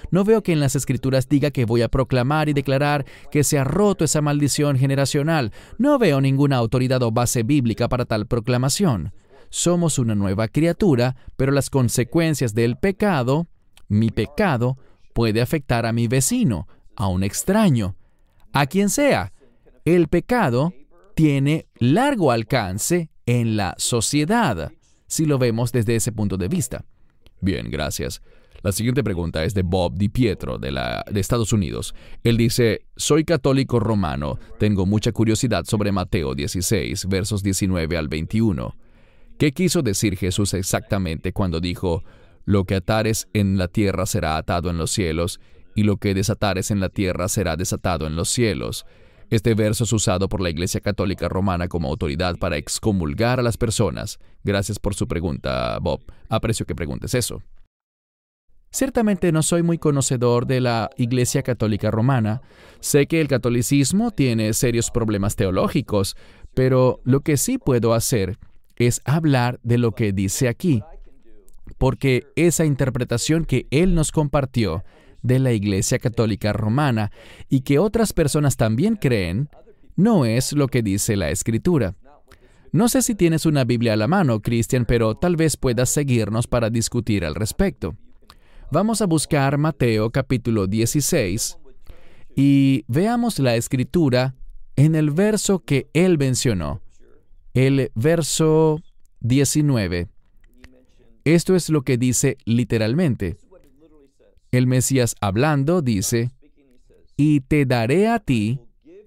No veo que en las Escrituras diga que voy a proclamar y declarar que se ha roto esa maldición generacional. No veo ninguna autoridad o base bíblica para tal proclamación. Somos una nueva criatura, pero las consecuencias del pecado, mi pecado, puede afectar a mi vecino, a un extraño, a quien sea. El pecado tiene largo alcance en la sociedad, si lo vemos desde ese punto de vista. Bien, gracias. La siguiente pregunta es de Bob Di Pietro, de Estados Unidos. Él dice, soy católico romano, tengo mucha curiosidad sobre Mateo 16, versos 19 al 21. ¿Qué quiso decir Jesús exactamente cuando dijo, lo que atares en la tierra será atado en los cielos, y lo que desatares en la tierra será desatado en los cielos? Este verso es usado por la Iglesia Católica Romana como autoridad para excomulgar a las personas. Gracias por su pregunta, Bob. Aprecio que preguntes eso. Ciertamente no soy muy conocedor de la Iglesia Católica Romana. Sé que el catolicismo tiene serios problemas teológicos, pero lo que sí puedo hacer es hablar de lo que dice aquí, porque esa interpretación que él nos compartió de la Iglesia Católica Romana y que otras personas también creen, no es lo que dice la Escritura. No sé si tienes una Biblia a la mano, Christian, pero tal vez puedas seguirnos para discutir al respecto. Vamos a buscar Mateo capítulo 16 y veamos la Escritura en el verso que él mencionó, el verso 19. Esto es lo que dice literalmente. El Mesías hablando dice, y te daré a ti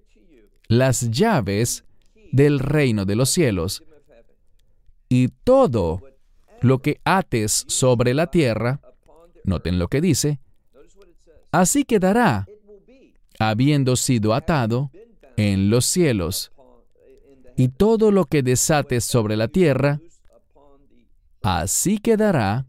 las llaves del reino de los cielos, y todo lo que ates sobre la tierra, noten lo que dice, así quedará, habiendo sido atado en los cielos, y todo lo que desates sobre la tierra, así quedará,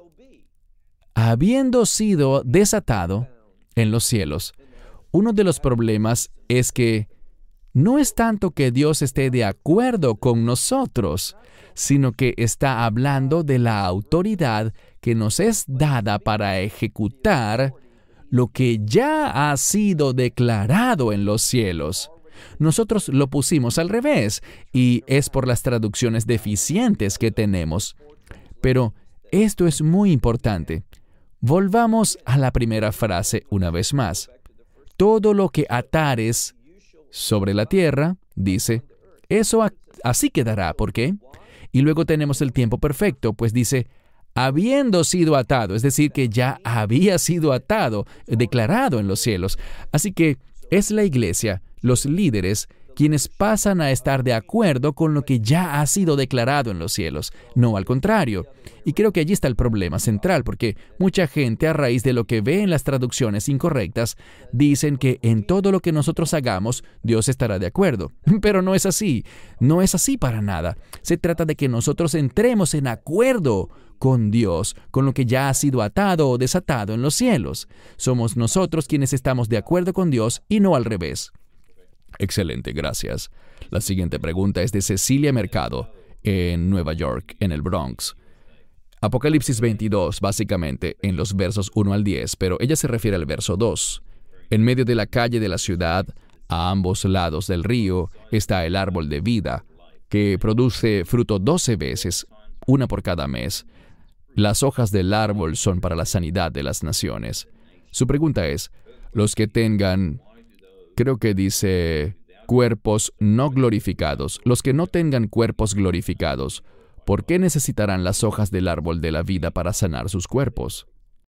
habiendo sido desatado en los cielos. Uno de los problemas es que no es tanto que Dios esté de acuerdo con nosotros, sino que está hablando de la autoridad que nos es dada para ejecutar lo que ya ha sido declarado en los cielos. Nosotros lo pusimos al revés, y es por las traducciones deficientes que tenemos. Pero esto es muy importante. Volvamos a la primera frase una vez más. Todo lo que atares sobre la tierra, dice, eso así quedará. ¿Por qué? Y luego tenemos el tiempo perfecto, pues dice, habiendo sido atado, es decir, que ya había sido atado, declarado en los cielos. Así que es la iglesia, los líderes, quienes pasan a estar de acuerdo con lo que ya ha sido declarado en los cielos, no al contrario. Y creo que allí está el problema central, porque mucha gente, a raíz de lo que ve en las traducciones incorrectas, dicen que en todo lo que nosotros hagamos, Dios estará de acuerdo. Pero no es así, no es así para nada. Se trata de que nosotros entremos en acuerdo con Dios, con lo que ya ha sido atado o desatado en los cielos. Somos nosotros quienes estamos de acuerdo con Dios y no al revés. Excelente, gracias. La siguiente pregunta es de Cecilia Mercado, en Nueva York, en el Bronx. Apocalipsis 22, básicamente, en los versos 1 al 10, pero ella se refiere al verso 2. En medio de la calle de la ciudad, a ambos lados del río, está el árbol de vida, que produce fruto 12 veces, una por cada mes. Las hojas del árbol son para la sanidad de las naciones. Su pregunta es, los que tengan, creo que dice, cuerpos no glorificados, los que no tengan cuerpos glorificados, ¿por qué necesitarán las hojas del árbol de la vida para sanar sus cuerpos?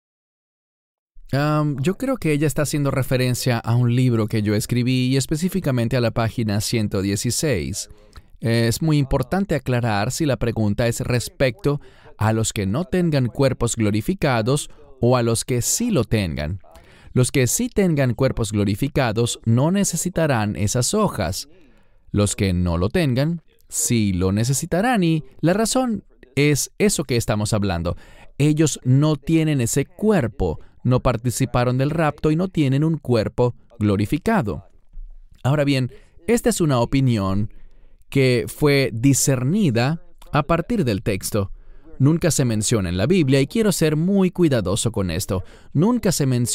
Yo creo que ella está haciendo referencia a un libro que yo escribí y específicamente a la página 116. Es muy importante aclarar si la pregunta es respecto a los que no tengan cuerpos glorificados o a los que sí lo tengan. Los que sí tengan cuerpos glorificados no necesitarán esas hojas. Los que no lo tengan, sí lo necesitarán, y la razón es eso que estamos hablando. Ellos no tienen ese cuerpo, no participaron del rapto y no tienen un cuerpo glorificado. Ahora bien, esta es una opinión que fue discernida a partir del texto. Nunca se menciona en la Biblia, y quiero ser muy cuidadoso con esto, nunca se menciona